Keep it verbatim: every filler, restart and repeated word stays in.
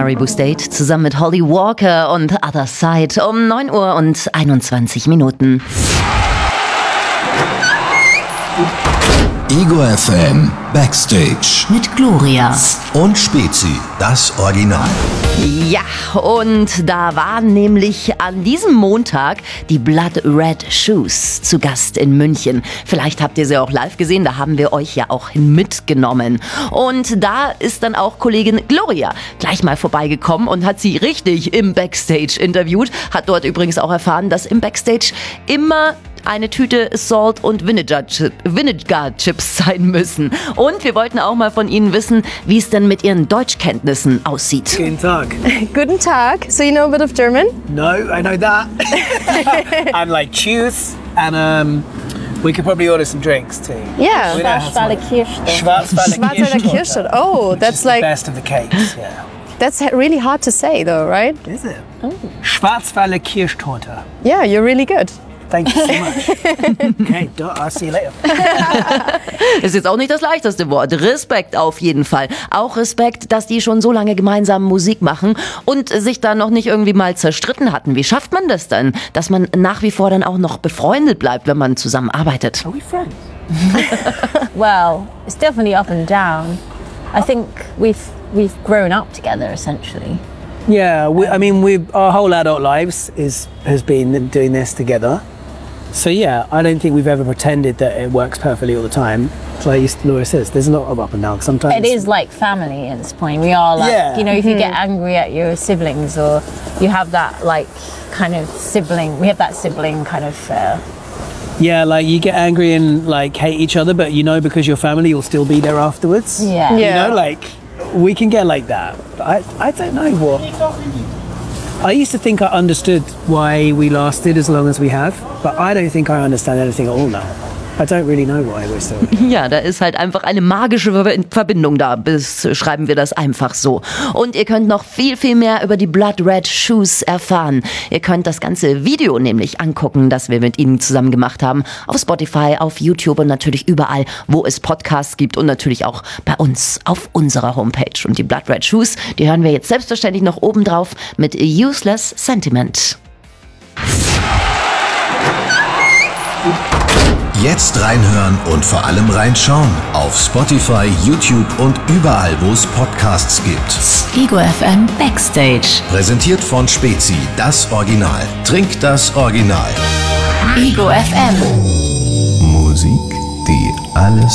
Caribou State zusammen mit Holly Walker und Other Side um neun Uhr und einundzwanzig Minuten. Ego F M Backstage Mit Gloria und Spezi, das Original. Ja, und da waren nämlich an diesem Montag die Blood Red Shoes zu Gast in München. Vielleicht habt ihr sie auch live gesehen, da haben wir euch ja auch mitgenommen. Und da ist dann auch Kollegin Gloria gleich mal vorbeigekommen und hat sie richtig im Backstage interviewt. Hat dort übrigens auch erfahren, dass im Backstage immer eine Tüte Salt und Vinegar, Chip, Vinegar Chips sein müssen. Und wir wollten auch mal von Ihnen wissen, wie es denn mit Ihren Deutschkenntnissen aussieht. Guten Tag. Guten Tag. So you know a bit of German? No, I know that. I'm like choose and um, we could probably order some drinks too. Yeah. We don't have to- Schwarzwälder Kirschtorte. Schwarzwälder Schwarzwälder Kirschtorte. Oh, which is that's the like best of the cakes. Yeah. that's really hard to say though, right? Is it? Schwarzwälder Kirschtorte. Yeah, you're really good. Thank you so much. Okay, I'll see you later. Ist jetzt auch nicht das leichteste Wort. Respekt auf jeden Fall. Auch Respekt, dass die schon so lange gemeinsam Musik machen und sich da noch nicht irgendwie mal zerstritten hatten. Wie schafft man das denn, dass man nach wie vor dann auch noch befreundet bleibt, wenn man zusammen arbeitet? Are we friends? Well, it's definitely up and down. I think we've we've grown up together essentially. Yeah, we, I mean, we our whole adult lives is has been doing this together. So yeah, I don't think we've ever pretended that it works perfectly all the time. Like Laura says, there's a lot of up and down. Sometimes It is like family at this point. We are like, Yeah. you know, if you get angry at your siblings or you have that like kind of sibling, we have that sibling kind of. Uh, Yeah, like you get angry and like hate each other, but you know because you're family, you'll still be there afterwards. yeah. Yeah. You know, like we can get like that. But I, I don't know what. I used to think I understood why we lasted as long as we have, but I don't think I understand anything at all now. I don't really know why we're still. Ja, da ist halt einfach eine magische Ver- Verbindung da, beschreiben wir das einfach so. Und ihr könnt noch viel, viel mehr über die Blood Red Shoes erfahren. Ihr könnt das ganze Video nämlich angucken, das wir mit ihnen zusammen gemacht haben, auf Spotify, auf YouTube und natürlich überall, wo es Podcasts gibt und natürlich auch bei uns auf unserer Homepage. Und die Blood Red Shoes, die hören wir jetzt selbstverständlich noch oben drauf mit Useless Sentiment. Jetzt reinhören und vor allem reinschauen auf Spotify, YouTube und überall, wo es Podcasts gibt. Ego F M Backstage. Präsentiert von Spezi, das Original. Trink das Original. Ego F M. Musik, die alles